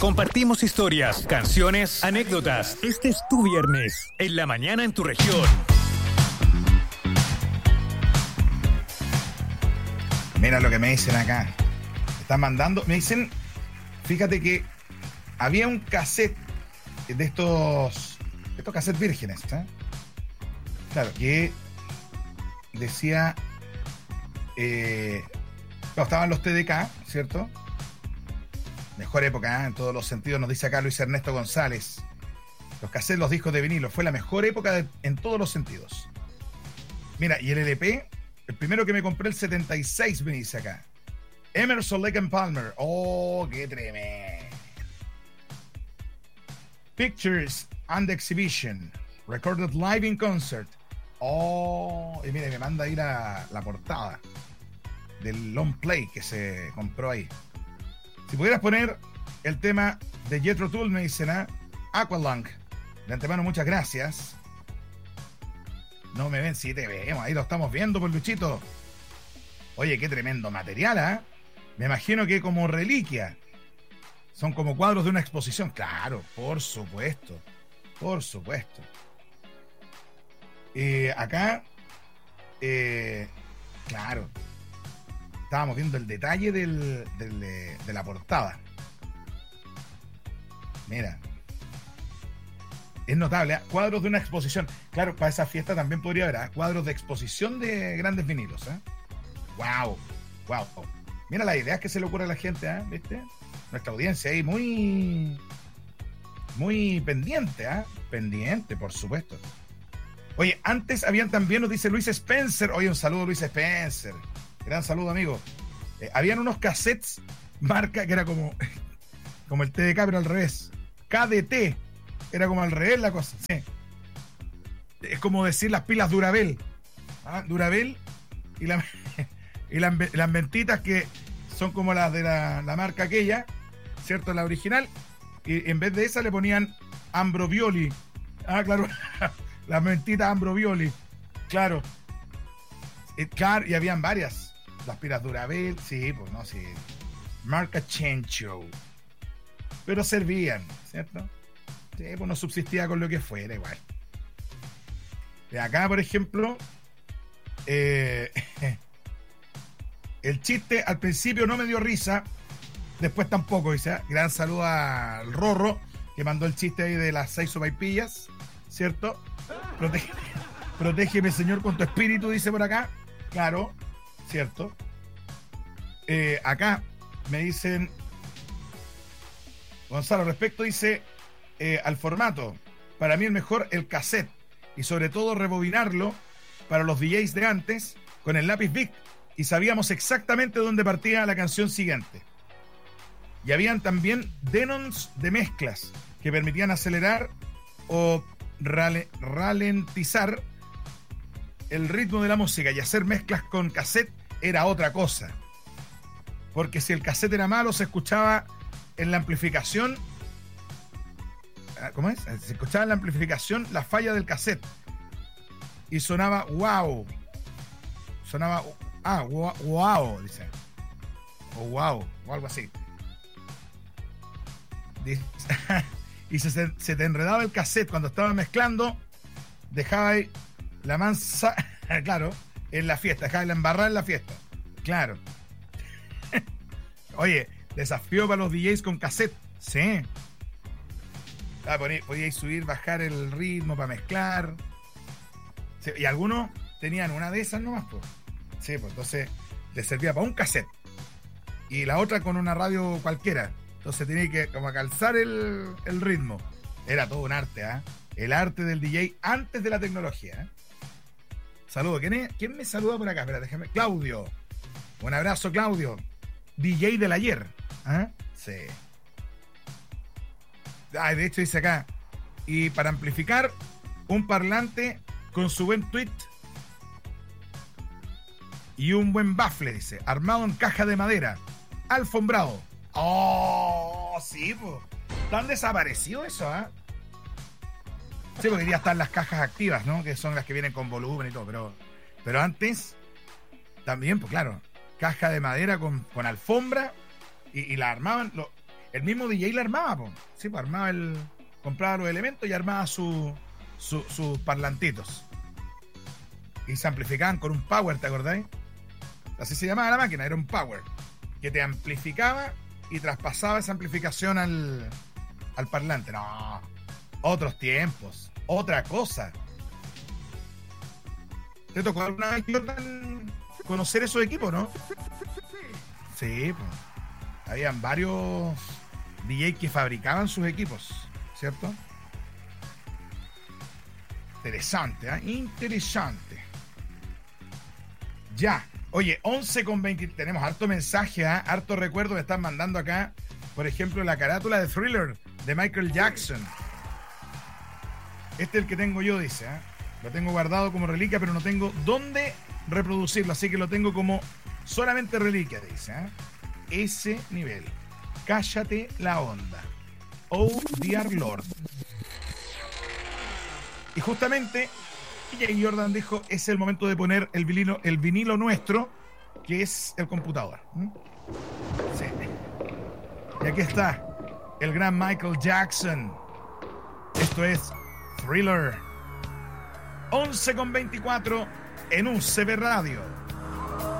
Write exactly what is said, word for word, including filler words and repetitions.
Compartimos historias, canciones, anécdotas. Este es tu viernes, en la mañana en tu región. Mira lo que me dicen acá. Me están mandando, me dicen, fíjate que había un cassette de estos, estos cassettes vírgenes, ¿eh? Claro, que decía, eh, no, estaban los T D K, ¿cierto? Mejor época, ¿eh? En todos los sentidos, nos dice acá Luis Ernesto González. Los cassettes, los discos de vinilo, fue la mejor época de, en todos los sentidos. Mira, y el L P, el primero que me compré el setenta y seis, me dice acá. Emerson, Lake and Palmer. Oh, qué tremendo. Pictures and Exhibition. Recorded live in concert. Oh, y mire, me manda ahí la, la portada del long play que se compró ahí. Si pudieras poner el tema de Jethro Tull, me dicen, ¿eh? Aqualung. De antemano, muchas gracias. No me ven, sí te vemos, ahí lo estamos viendo, por Luchito. Oye, qué tremendo material, ¿ah? ¿eh? Me imagino que como reliquia. Son como cuadros de una exposición. Claro, por supuesto. Por supuesto. Eh, acá, eh, claro, estábamos viendo el detalle del, del, de, de la portada. Mira. Es notable, ¿eh? Cuadros de una exposición. Claro, para esa fiesta también podría haber, ¿eh? Cuadros de exposición de grandes vinilos, ¿eh? Wow, wow. Mira las ideas que se le ocurre a la gente, ¿eh? ¿Viste? Nuestra audiencia ahí muy, muy pendiente, ¿eh? Pendiente, por supuesto. Oye, antes habían también, nos dice Luis Spencer. Oye, un saludo, Luis Spencer. Gran saludo, amigo. Eh, habían unos cassettes, marca que era como, como el T D K, pero al revés. K D T. Era como al revés la cosa. Sí. Es como decir las pilas Durabel. ¿Ah? Durabel y, la, y la, las ventitas que son como las de la, la marca aquella, ¿cierto? La original. Y en vez de esa le ponían Ambrovioli. Ah, claro. Las ventitas Ambrovioli. Claro. Y, claro. Y habían varias. Las pilas Durabel. Sí, pues no, sí. Marca Chencho. Pero servían, ¿cierto? Sí, pues no subsistía con lo que fuera, igual. De acá, por ejemplo, eh, el chiste al principio no me dio risa, después tampoco, dice. Gran saludo al Rorro, que mandó el chiste ahí de las seis sopaipillas, ¿cierto? Protégeme, protégeme, Señor, con tu espíritu, dice por acá. Claro, ¿cierto? Eh, acá me dicen, Gonzalo, respecto, dice... Eh, al formato, para mí el mejor el cassette, y sobre todo rebobinarlo para los D Js de antes con el lápiz Bic, y sabíamos exactamente dónde partía la canción siguiente. Y habían también Denons de mezclas que permitían acelerar o rale, ralentizar el ritmo de la música, y hacer mezclas con cassette era otra cosa, porque si el cassette era malo se escuchaba en la amplificación. ¿Cómo es? Se escuchaba en la amplificación la falla del cassette y sonaba wow. Sonaba ah, wow, wow, dice. O wow, o algo así. Dice, y se, se te enredaba el cassette cuando estaba mezclando, dejaba ahí la mansa, claro, en la fiesta, dejaba la embarrada en la fiesta. Claro. Oye, desafío para los D Js con cassette. Sí. Ah, podíais subir, bajar el ritmo para mezclar. Sí, y algunos tenían una de esas nomás, pues. Sí, pues entonces les servía para un cassette. Y la otra con una radio cualquiera. Entonces tenía que como calzar el, el ritmo. Era todo un arte, ¿ah? ¿eh? El arte del D J antes de la tecnología. ¿eh? Saludo. ¿Quién, es? ¿Quién me saluda por acá? Espera, déjame. Claudio. Un abrazo, Claudio. D J del ayer. ¿Ah? ¿eh? Sí. Ah, de hecho dice acá, y para amplificar un parlante con su buen tweet y un buen baffle, dice, armado en caja de madera, alfombrado. Oh, sí, pues. ¿Tan desaparecido eso, ah? ¿eh? Sí, porque ya están las cajas activas, ¿no? Que son las que vienen con volumen y todo, pero, pero antes también, pues claro, caja de madera con, con alfombra y, y la armaban. Lo, el mismo D J la armaba, po. Sí, pues armaba el... compraba los elementos y armaba su, su, sus parlantitos. Y se amplificaban con un power, ¿te acordáis? Así se llamaba la máquina, era un power. Que te amplificaba y traspasaba esa amplificación al, al parlante. No, otros tiempos, otra cosa. ¿Te tocó alguna vez, Jordan, conocer esos equipos, no? Sí, pues. Habían varios D J que fabricaban sus equipos, ¿cierto? Interesante, ¿eh? Interesante. Ya. Oye, once con veinte. Tenemos harto mensaje, ¿eh? Harto recuerdo. Me están mandando acá, por ejemplo, la carátula de Thriller de Michael Jackson. Este es el que tengo yo, dice, ¿eh? Lo tengo guardado como reliquia, pero no tengo dónde reproducirlo, así que lo tengo como solamente reliquia, dice, ¿eh? Ese nivel. Cállate la onda. Oh, dear Lord. Y justamente D J Jordan dijo, es el momento de poner el vinilo, el vinilo nuestro, que es el computador. ¿Mm? Sí. Y aquí está el gran Michael Jackson. Esto es Thriller. once con veinticuatro en U C B Radio.